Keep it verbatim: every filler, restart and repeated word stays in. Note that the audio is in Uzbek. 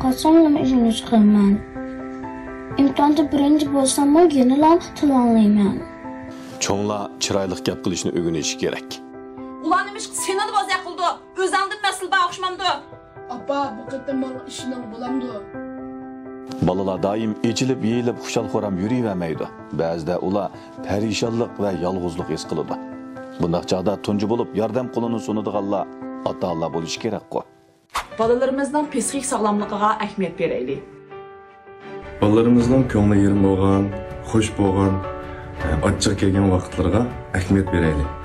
Qachon nima ishini chiqaman? İmtihanda birinchi bo'lsam-mu, yana til anglayman. Cho'nglar chiroyli gap qilishni o'rganishi kerak. Ular nima ish seni bozaq qildi? O'zingdan maslba o'xshamamdi. Appa, bu qetim mal ishini bo'lamdi. Balalar doim echilib, yeyilib, xushal-xo'ram yuriyvermaydi. Ba'zida ular parishonlik va yolg'izlik his qiladi. Bundaq chaqda tunji bo'lib, yordam qo'lini sunadiganlar ota-onalar bo'lishi kerak-ku. Balalarimizning psixik sog'lomligiga ahamiyat beraylik. Balalarimizning ko'ngli yerim bo'lgan, xush bo'lgan, achchiq kelgan vaqtlarga ahamiyat beraylik.